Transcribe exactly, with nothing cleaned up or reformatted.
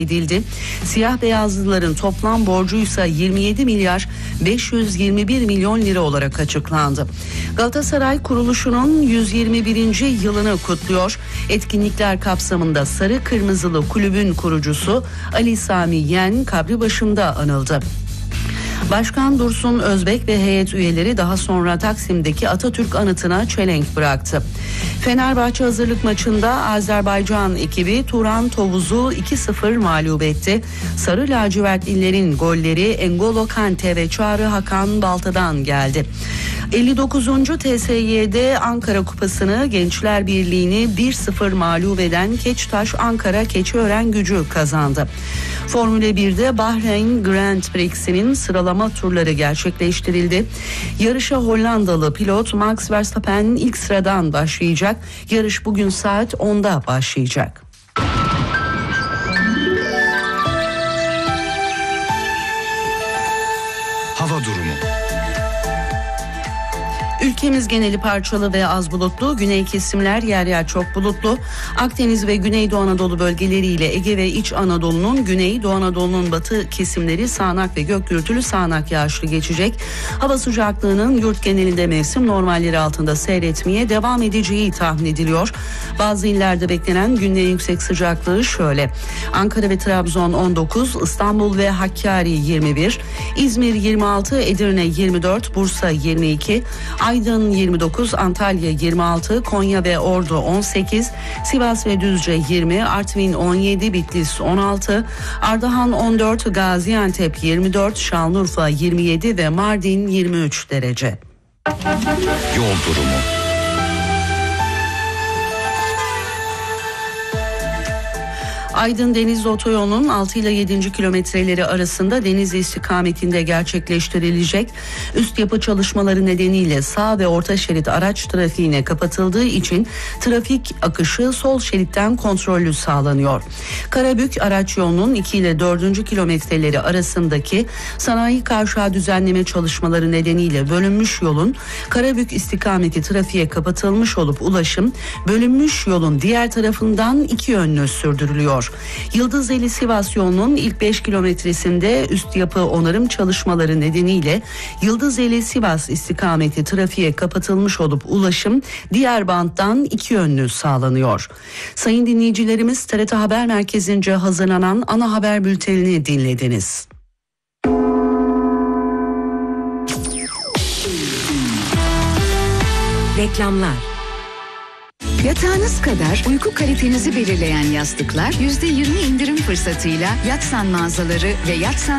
edildi. Siyah beyazlıların toplam borcuysa yirmi yedi milyar beş yüz yirmi bir milyon lira olarak açıklandı. Galatasaray kuruluşunun yüz yirmi birinci yılını kutluyor. Etkinlikler kapsamında Sarı Kırmızılı kulübün kurucusu Ali Sami Yen kabri başında anıldı. Başkan Dursun Özbek ve heyet üyeleri daha sonra Taksim'deki Atatürk anıtına çelenk bıraktı. Fenerbahçe hazırlık maçında Azerbaycan ekibi Turan Tovuz'u iki sıfır mağlup etti. Sarı lacivertlilerin golleri N'Golo Kante ve Çağrı Hakan Balta'dan geldi. elli dokuzuncu T S Y'de Ankara Kupası'nı Gençler Birliği'ni bir sıfır mağlup eden Keçtaş Ankara Keçiören Gücü kazandı. Formula birde Bahreyn Grand Prix'sinin sıralama turları gerçekleştirildi. Yarışa Hollandalı pilot Max Verstappen ilk sıradan başlayacak. Yarış bugün saat onda başlayacak. Hava durumu. Ülkemiz geneli parçalı ve az bulutlu, güney kesimler yer yer çok bulutlu. Akdeniz ve Güneydoğu Anadolu bölgeleriyle Ege ve İç Anadolu'nun, Güney Doğu Anadolu'nun batı kesimleri sağanak ve gök gürültülü sağanak yağışlı geçecek. Hava sıcaklığının yurt genelinde mevsim normalleri altında seyretmeye devam edeceği tahmin ediliyor. Bazı illerde beklenen günlerin yüksek sıcaklığı şöyle: Ankara ve Trabzon on dokuz, İstanbul ve Hakkari yirmi bir, İzmir yirmi altı, Edirne yirmi dört, Bursa yirmi iki, Aydın yirmi dokuz, Antalya yirmi altı, Konya ve Ordu on sekiz, Sivas ve Düzce yirmi, Artvin on yedi, Bitlis on altı, Ardahan on dört, Gaziantep yirmi dört, Şanlıurfa yirmi yedi ve Mardin yirmi üç derece. Yol durumu. Aydın Denizli Otoyolu'nun altı ile yedinci kilometreleri arasında Denizli istikametinde gerçekleştirilecek üst yapı çalışmaları nedeniyle sağ ve orta şerit araç trafiğine kapatıldığı için trafik akışı sol şeritten kontrollü sağlanıyor. Karabük araç yolunun iki ile dördüncü kilometreleri arasındaki sanayi kavşağı düzenleme çalışmaları nedeniyle bölünmüş yolun Karabük istikameti trafiğe kapatılmış olup ulaşım bölünmüş yolun diğer tarafından iki yönlü sürdürülüyor. Yıldızeli Sivas yolunun ilk beş kilometresinde üst yapı onarım çalışmaları nedeniyle Yıldızeli Sivas istikameti trafiğe kapatılmış olup ulaşım diğer banttan iki yönlü sağlanıyor. Sayın dinleyicilerimiz, T R T Haber Merkezi'nce hazırlanan ana haber bültenini dinlediniz. Reklamlar. Yatağınız kadar uyku kalitenizi belirleyen yastıklar yüzde yirmi indirim fırsatıyla Yatsan mağazaları ve Yatsan